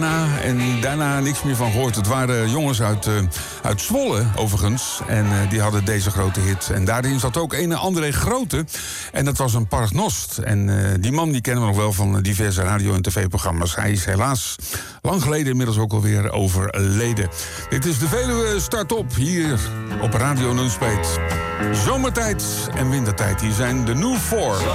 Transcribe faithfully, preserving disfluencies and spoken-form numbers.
En daarna niks meer van gehoord. Het waren jongens uit, uh, uit Zwolle, overigens. En uh, die hadden deze grote hit. En daarin zat ook een André Grote. En dat was een paragnost. En uh, die man die kennen we nog wel van diverse radio- en tv-programma's. Hij is helaas lang geleden inmiddels ook alweer overleden. Dit is de Veluwe Start Op hier op Radio Nunspeet. Zomertijd en wintertijd. Hier zijn de New Four.